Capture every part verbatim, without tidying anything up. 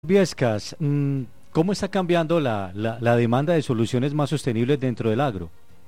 Viescas, mm, ¿cómo está cambiando la, la, la demanda de soluciones más sostenibles dentro del agro?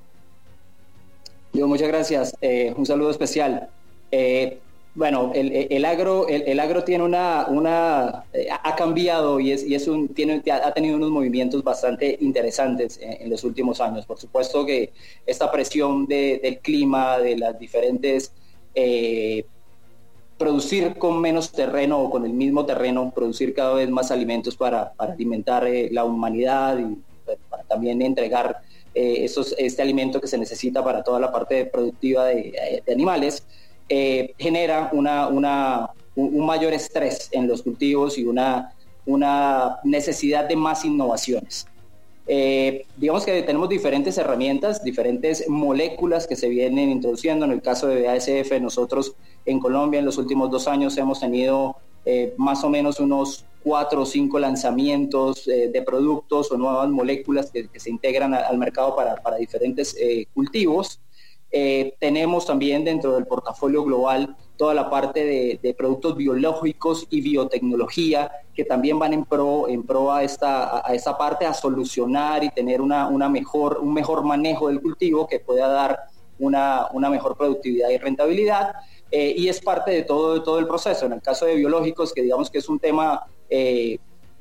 Digo, muchas gracias. Eh, un saludo especial. Eh, bueno, el, el agro, el, el, agro tiene una, una eh, ha cambiado y es, y es un, tiene, ha tenido unos movimientos bastante interesantes en, en los últimos años. Por supuesto que esta presión de, del clima, de las diferentes eh, producir con menos terreno o con el mismo terreno, producir cada vez más alimentos para, para alimentar eh, la humanidad y para también entregar eh, esos, este alimento que se necesita para toda la parte productiva de, de animales, eh, genera una, una, un, un mayor estrés en los cultivos y una, una necesidad de más innovaciones. Eh, digamos que tenemos diferentes herramientas, diferentes moléculas que se vienen introduciendo. En el caso de B A S F, nosotros en Colombia en los últimos dos años hemos tenido eh, más o menos unos cuatro o cinco lanzamientos eh, de productos o nuevas moléculas que, que se integran a, al mercado para, para diferentes eh, cultivos. Eh, tenemos también dentro del portafolio global toda la parte de, de productos biológicos y biotecnología que también van en pro, en pro a, esta, a esta parte, a solucionar y tener una, una mejor, un mejor manejo del cultivo que pueda dar una, una mejor productividad y rentabilidad. Eh, y es parte de todo, de todo el proceso. En el caso de biológicos, que digamos que es un tema eh,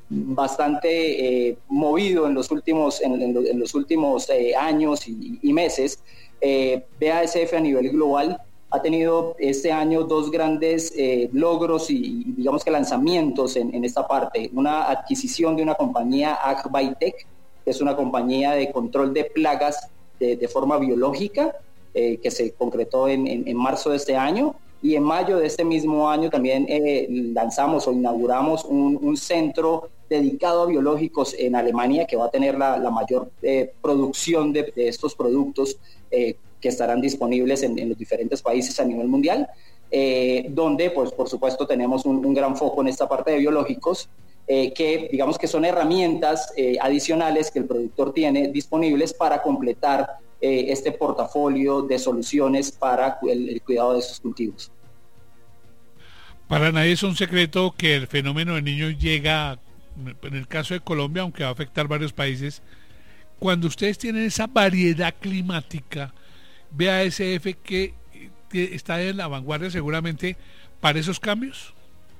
bastante eh, movido en los últimos, en, en, en los últimos eh, años y, y meses, eh, B A S F a nivel global ha tenido este año dos grandes eh, logros y, y digamos que lanzamientos en, en esta parte. Una adquisición de una compañía, AgBiotech, que es una compañía de control de plagas de, de forma biológica, eh, que se concretó en, en, en marzo de este año. Y en mayo de este mismo año también eh, lanzamos o inauguramos un, un centro dedicado a biológicos en Alemania que va a tener la, la mayor eh, producción de, de estos productos eh, que estarán disponibles en, en los diferentes países a nivel mundial, eh, donde pues por supuesto tenemos un, un gran foco en esta parte de biológicos, eh, que digamos que son herramientas eh, adicionales que el productor tiene disponibles para completar eh, este portafolio de soluciones para el, el cuidado de sus cultivos. Para nadie es un secreto que el fenómeno del Niño llega, en el caso de Colombia, aunque va a afectar varios países. Cuando ustedes tienen esa variedad climática, B A S F que está en la vanguardia seguramente para esos cambios.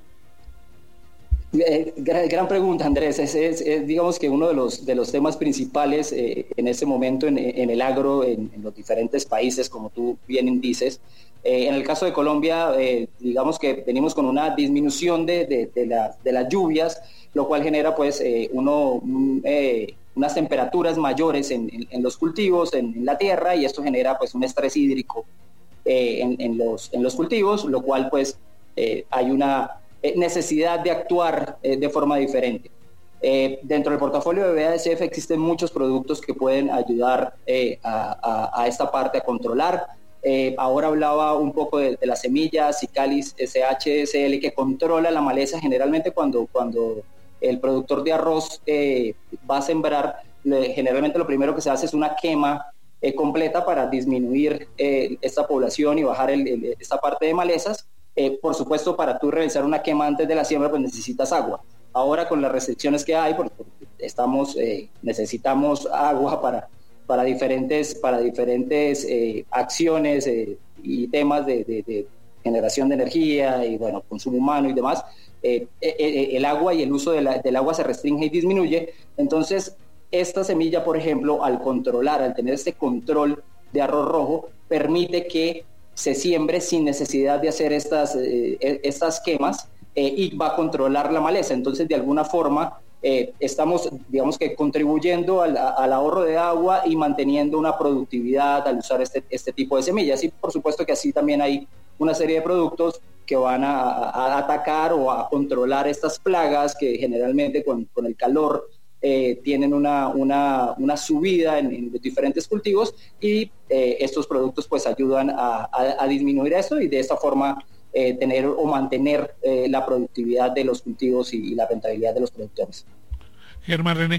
Eh, gran, gran pregunta, Andrés. Es, es, es digamos que uno de los, de los temas principales eh, en este momento en, en el agro, en, en los diferentes países, como tú bien dices. Eh, en el caso de Colombia, eh, digamos que venimos con una disminución de, de, de, la, de las lluvias, lo cual genera pues eh, uno, un, eh, unas temperaturas mayores en, en, en los cultivos, en, en la tierra, y esto genera pues un estrés hídrico eh, en, en, los, en los cultivos, lo cual pues eh, hay una necesidad de actuar eh, de forma diferente. Eh, dentro del portafolio de B A S F existen muchos productos que pueden ayudar eh, a, a, a esta parte a controlar. Eh, ahora hablaba un poco de, de la semilla Cicalis S H S L que controla la maleza. Generalmente cuando, cuando el productor de arroz eh, va a sembrar, le, generalmente lo primero que se hace es una quema eh, completa para disminuir eh, esta población y bajar el, el, esta parte de malezas. Eh, por supuesto, para tú realizar una quema antes de la siembra, pues necesitas agua. Ahora, con las restricciones que hay, porque estamos, eh, necesitamos agua para, para diferentes, para diferentes eh, acciones eh, y temas de, de, de generación de energía y, bueno, consumo humano y demás, eh, eh, el agua y el uso de la, del agua se restringe y disminuye. Entonces, esta semilla, por ejemplo, al controlar, al tener este control de arroz rojo, permite que se siembre sin necesidad de hacer estas, eh, estas quemas eh, y va a controlar la maleza. Entonces, de alguna forma, eh, estamos, digamos que, contribuyendo al, al ahorro de agua y manteniendo una productividad al usar este, este tipo de semillas. Y, por supuesto, que así también hay una serie de productos que van a, a atacar o a controlar estas plagas que generalmente con, con el calor Eh, tienen una, una, una subida en, en los diferentes cultivos y eh, estos productos pues ayudan a, a, a disminuir eso y de esta forma eh, tener o mantener eh, la productividad de los cultivos y, y la rentabilidad de los productores. Germán René.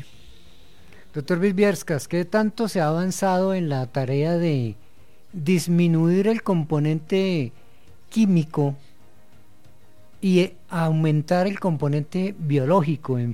Doctor Viviescas, ¿qué tanto se ha avanzado en la tarea de disminuir el componente químico y aumentar el componente biológico en